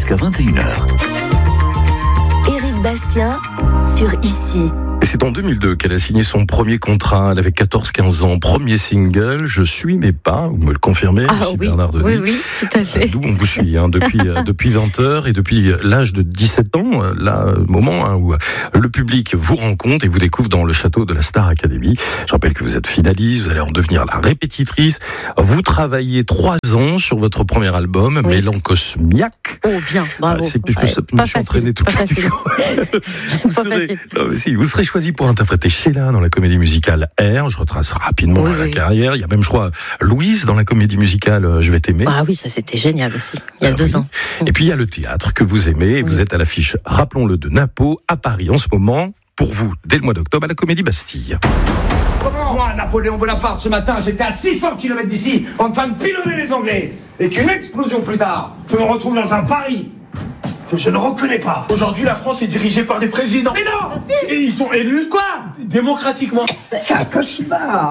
jusqu'à 21h. Éric Bastien sur Ici. Et c'est en 2002 qu'elle a signé son premier contrat. Elle avait 14-15 ans. Premier single, Je suis mais pas. Vous me le confirmez, Bernard Denis. Oui, tout à fait. D'où on vous suit depuis 20 heures et depuis l'âge de 17 ans, moment où le public vous rencontre et vous découvre dans le château de la Star Academy. Je rappelle que vous êtes finaliste, vous allez en devenir la répétitrice. Vous travaillez 3 ans sur votre premier album, Mélancosmiaque. Oh bien, bravo. C'est plus que ça, je me suis entraîné toute la nuit. Vous serez choisi pour interpréter Sheila dans la comédie musicale R. Je retrace rapidement la carrière. Il y a même, je crois, Louise dans la comédie musicale Je vais t'aimer. Ah oui, ça c'était génial aussi, il y a 2 ans. Et puis il y a le théâtre que vous aimez. Et vous êtes à l'affiche, rappelons-le, de Napo à Paris en ce moment. Pour vous, dès le mois d'octobre, à la Comédie Bastille. Comment moi, Napoléon Bonaparte, ce matin, j'étais à 600 km d'ici, en train de pilonner les Anglais, et qu'une explosion plus tard, je me retrouve dans un Paris que je ne reconnais pas. Aujourd'hui, la France est dirigée par des présidents. Mais non! Et ils sont élus, démocratiquement. C'est un cauchemar.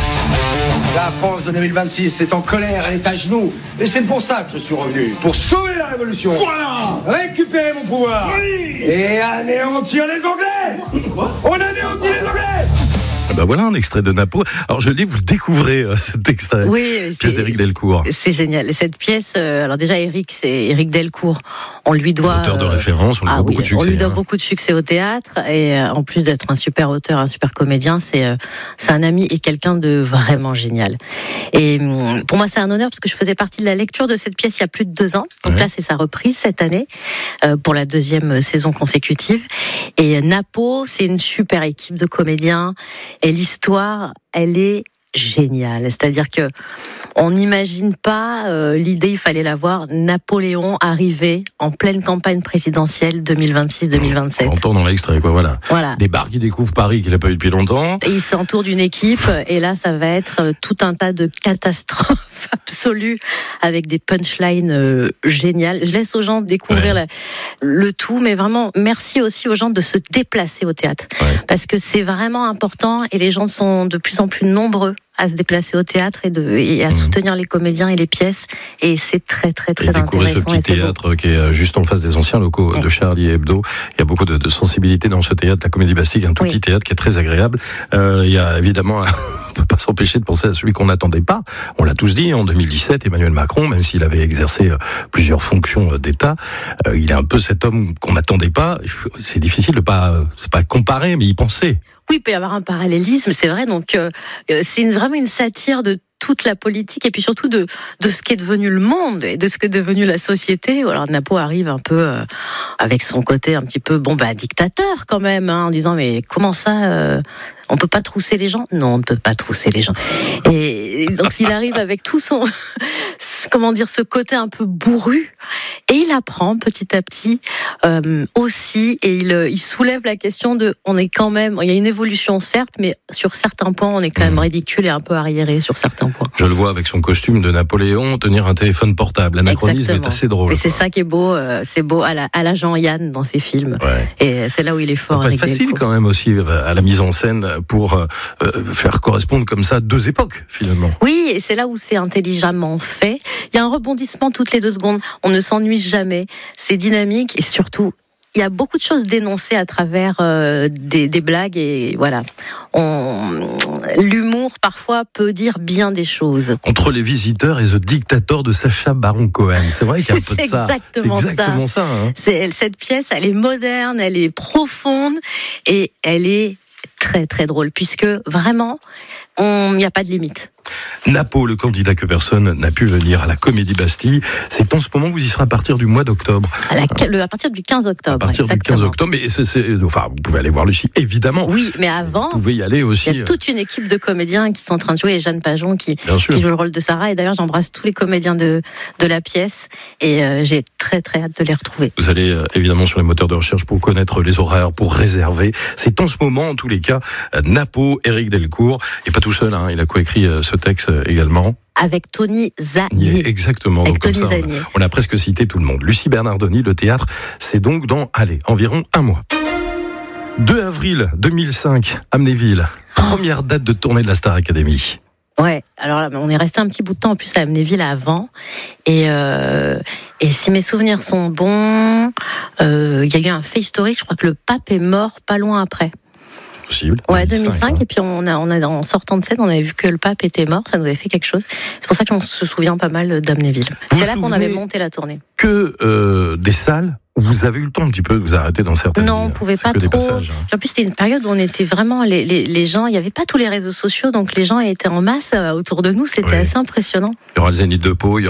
La France de 2026 est en colère, elle est à genoux. Et c'est pour ça que je suis revenu. Pour sauver la révolution. Voilà! Récupérer mon pouvoir. Oui! Et anéantir les Anglais. Quoi? On anéantit les Anglais. Ben voilà un extrait de Napo. Alors je le dis, vous le découvrez cet extrait. Oui, pièce d'Éric Delcourt. C'est génial. Cette pièce, alors déjà c'est Éric Delcourt. On lui doit auteur de référence, on lui doit beaucoup de succès. On lui doit beaucoup de succès au théâtre et en plus d'être un super auteur, un super comédien, c'est un ami et quelqu'un de vraiment génial. Et pour moi c'est un honneur parce que je faisais partie de la lecture de cette pièce il y a plus de 2 ans. Donc là c'est sa reprise cette année pour la 2e saison consécutive. Et Napo, c'est une super équipe de comédiens. Et l'histoire, elle est géniale. C'est-à-dire que on n'imagine pas l'idée, il fallait la voir. Napoléon arrivé en pleine campagne présidentielle 2026-2027. On entend dans l'extrait, voilà. Des bars qui découvrent Paris qu'il n'a pas eu depuis longtemps. Et il s'entoure d'une équipe, et là, ça va être tout un tas de catastrophes absolues avec des punchlines géniales. Je laisse aux gens découvrir le tout, mais vraiment, merci aussi aux gens de se déplacer au théâtre. Parce que c'est vraiment important, et les gens sont de plus en plus nombreux à se déplacer au théâtre et à soutenir les comédiens et les pièces, et c'est très très très intéressant. Et découvrir ce petit théâtre qui est juste en face des anciens locaux de Charlie Hebdo. Il y a beaucoup de sensibilité dans ce théâtre, la Comédie Bastille, un tout petit théâtre qui est très agréable. Il y a évidemment, on peut pas s'empêcher de penser à celui qu'on n'attendait pas. On l'a tous dit, en 2017, Emmanuel Macron, même s'il avait exercé plusieurs fonctions d'État, il est un peu cet homme qu'on n'attendait pas. C'est difficile de c'est pas comparer, mais y penser. Oui, il peut y avoir un parallélisme, c'est vrai. Donc, c'est vraiment une satire de toute la politique et puis surtout de ce qu'est devenu le monde et de ce qu'est devenu la société. Alors Napo arrive un peu avec son côté un petit peu dictateur quand même, en disant mais comment ça on peut pas trousser les gens? Non, on ne peut pas trousser les gens. Et donc il arrive avec tout son ce côté un peu bourru, et il apprend petit à petit aussi, et il soulève la question de on est quand même, il y a une évolution certes, mais sur certains points on est quand même ridicule et un peu arriéré sur certains points. Je le vois avec son costume de Napoléon tenir un téléphone portable. L'anachronisme est assez drôle. Et c'est ça qui est beau, c'est beau à la Jean-Yann dans ses films. Et c'est là où il est fort. Ça peut être facile quand même aussi à la mise en scène pour faire correspondre comme ça 2 époques finalement. Oui, et c'est là où c'est intelligemment fait. Il y a un rebondissement toutes les 2 secondes. On ne s'ennuie jamais. C'est dynamique et surtout, il y a beaucoup de choses dénoncées à travers des blagues, et voilà. L'humour parfois peut dire bien des choses. Entre les visiteurs et The Dictator de Sacha Baron Cohen, c'est vrai qu'il y a un peu de ça. C'est exactement ça. Cette pièce, elle est moderne, elle est profonde et elle est très très drôle, puisque vraiment, il n'y a pas de limite. Napo, le candidat que personne n'a pu venir à la Comédie Bastille, c'est en ce moment, vous y serez à partir du mois d'octobre. À partir du 15 octobre. À partir du 15 octobre, mais vous pouvez aller voir Lucie, évidemment. Oui, mais avant, vous pouvez y aller aussi. Il y a toute une équipe de comédiens qui sont en train de jouer, et Jeanne Pajon qui joue le rôle de Sarah, et d'ailleurs j'embrasse tous les comédiens de la pièce, et j'ai très très hâte de les retrouver. Vous allez évidemment sur les moteurs de recherche pour connaître les horaires, pour réserver. C'est en ce moment, en tous les cas, Napo, Éric Delcourt, et pas tout seul, il a coécrit ce texte également. Avec Tony Zanier. Exactement. Donc comme ça, on a presque cité tout le monde. Lucie Bernardoni, le théâtre, c'est donc dans, environ 1 mois. 2 avril 2005, Amnéville. Première date de tournée de la Star Academy. Ouais, alors là, on est resté un petit bout de temps en plus à Amnéville avant, et si mes souvenirs sont bons, il y a eu un fait historique. Je crois que le pape est mort pas loin après. Possible. Ouais, 2005. Et puis on a en sortant de scène, on avait vu que le pape était mort. Ça nous avait fait quelque chose. C'est pour ça qu'on se souvient pas mal d'Amnéville. C'est là qu'on avait monté la tournée. Que des salles où vous avez eu le temps un petit peu de vous arrêter dans certaines. Non, on pouvait pas trop. Des passages, hein. En plus, c'était une période où on était vraiment les gens. Il y avait pas tous les réseaux sociaux, donc les gens étaient en masse autour de nous. C'était assez impressionnant. Il y aura le Zénith de Pau.